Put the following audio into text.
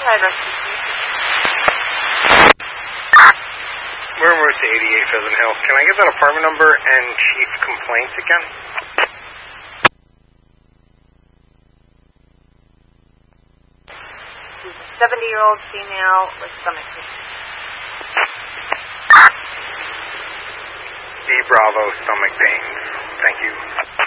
Riverside Rescue Station. We're to 88 Pheasant Hill. Can I get that apartment number and chief complaints again? 70-year-old female with stomach pain. B Bravo, stomach pains. Thank you.